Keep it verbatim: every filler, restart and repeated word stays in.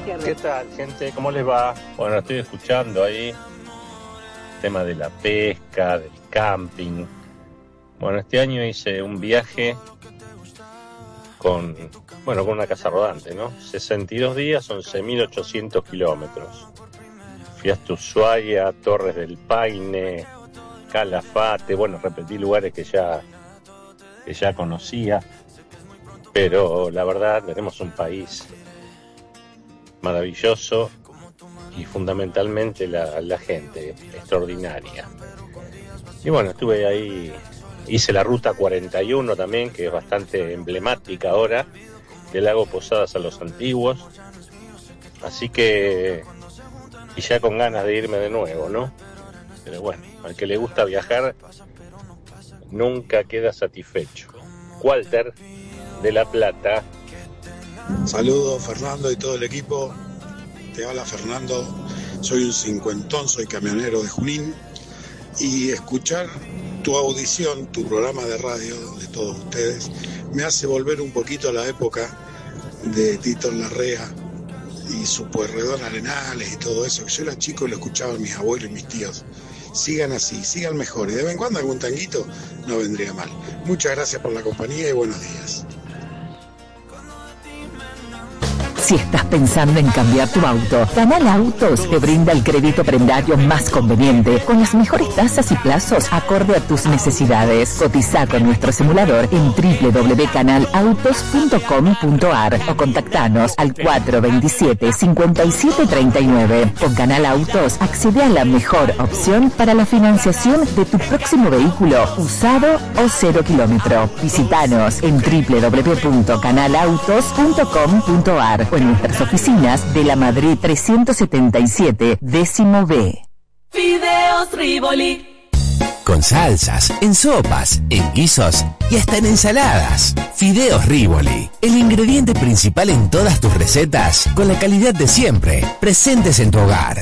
¿Qué tal, gente? ¿Cómo les va? Bueno, estoy escuchando ahí el tema de la pesca, del camping. Bueno, este año hice un viaje con, bueno, con una casa rodante, ¿no? sesenta y dos días, once mil ochocientos kilómetros. Fui hasta Ushuaia, Torres del Paine, Calafate, bueno, repetí lugares que ya, que ya conocía, pero la verdad tenemos un país maravilloso y fundamentalmente la, la gente extraordinaria. Y bueno, estuve ahí, hice la ruta cuarenta y uno también, que es bastante emblemática ahora, del lago Posadas a Los Antiguos, así que, y ya con ganas de irme de nuevo, ¿no? Pero bueno, al que le gusta viajar nunca queda satisfecho. Walter de La Plata. Saludos, Fernando y todo el equipo. Te habla Fernando, soy un cincuentón, soy camionero de Junín, y escuchar tu audición, tu programa de radio de todos ustedes, me hace volver un poquito a la época de Tito Larrea y su Pueyrredón Arenales y todo eso, que yo era chico y lo escuchaban mis abuelos y mis tíos. Sigan así, sigan mejor, y de vez en cuando algún tanguito no vendría mal. Muchas gracias por la compañía y buenos días. Si estás pensando en cambiar tu auto, Canal Autos te brinda el crédito prendario más conveniente, con las mejores tasas y plazos acorde a tus necesidades. Cotiza con nuestro simulador en doble u doble u doble u punto canal autos punto com punto a r o contactanos al cuatro dos siete, cinco siete tres nueve. Con Canal Autos accede a la mejor opción para la financiación de tu próximo vehículo, usado o cero kilómetro. Visítanos en doble u doble u doble u punto canal autos punto com punto a r o en nuestras oficinas de la Madrid trescientos setenta y siete, décimo B. Fideos Rivoli. Con salsas, en sopas, en guisos y hasta en ensaladas. Fideos Rivoli, el ingrediente principal en todas tus recetas, con la calidad de siempre, presentes en tu hogar.